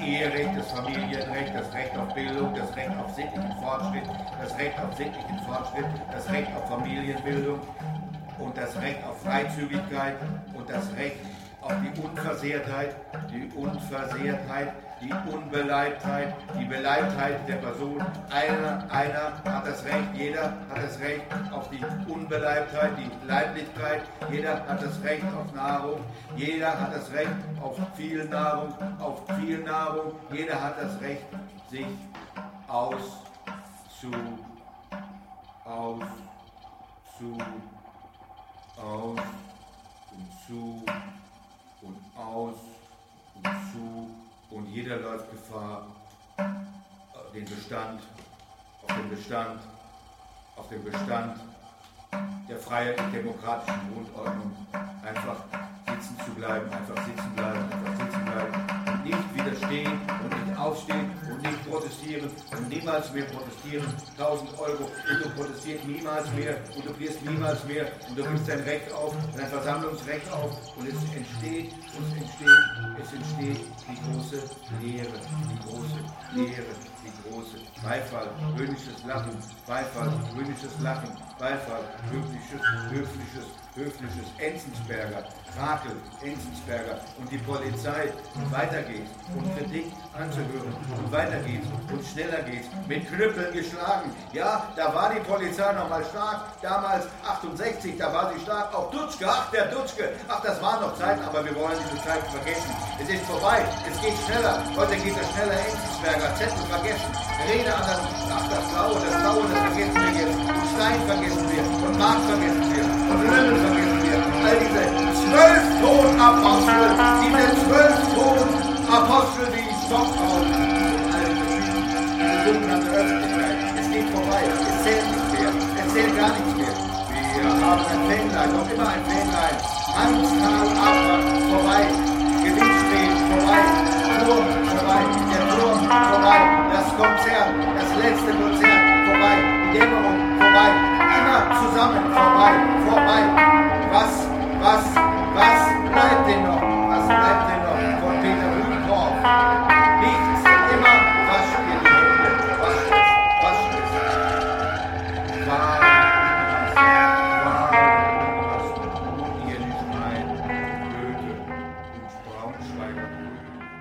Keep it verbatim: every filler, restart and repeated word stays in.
Eherecht, das Familienrecht, das Recht auf Bildung, das Recht auf sittlichen Fortschritt, das Recht auf sittlichen Fortschritt, das Recht auf Familienbildung und das Recht auf Freizügigkeit und das Recht auf die Unversehrtheit, die Unversehrtheit, die Unbeleibtheit, die Beleibtheit der Person. Einer, einer hat das Recht, jeder hat das Recht auf die Unbeleibtheit, die Leiblichkeit, jeder hat das Recht auf Nahrung, jeder hat das Recht auf viel Nahrung, auf viel Nahrung, jeder hat das Recht, sich aus zu, aus zu, aus und zu und aus und zu und jeder läuft Gefahr, den Bestand, auf den Bestand, auf den Bestand der freiheitlich demokratischen Grundordnung einfach sitzen zu bleiben, einfach sitzen bleiben, einfach sitzen bleiben und nicht widerstehen und nicht aufstehen und nicht protestieren und niemals mehr protestieren. tausend Euro und du protestierst niemals mehr und du wirst niemals mehr und du gibst dein Recht auf, dein Versammlungsrecht auf und es entsteht, es entsteht, es entsteht die große Lehre, die große Lehre, die große Beifall, höhnisches Lachen, Beifall, höhnisches Lachen, Beifall, höfliches, höfliches, höfliches, Enzensberger, Krakel, Enzensberger und die Polizei und weiter geht's und Kritik anzuhören und weiter geht's und schneller geht's, mit Knüppeln geschlagen. Ja, da war die Polizei noch mal stark, damals achtundsechzig, da war sie stark, auch Dutschke, ach der Dutschke, ach das waren noch Zeiten, aber wir wollen diese Zeiten vergessen. Es ist vorbei, es geht schneller, heute geht es schneller, Enzensberger, Zettel vergessen, Rede an das, ach das Blaue, das Blaue, das vergessen wir jetzt, und Stein vergessen wir, und Marx vergessen wir, und Lömmel vergessen wir, all diese zwölf Ton-Apostel, diese zwölf Ton-Apostel, die Stockhaus, diese sogenannte Öffentlichkeit, es geht vorbei, es zählt nicht mehr, es zählt gar nichts mehr. Wir haben ein Fähnlein, noch immer ein Fähnlein, Amtstal, Abfahrt, vorbei, Gewinnstreben, vorbei, Turm, vorbei, der Turm, vorbei, das Konzert, das letzte Konzert, vorbei, die Dämmerung, vorbei, immer zusammen, vorbei, vorbei,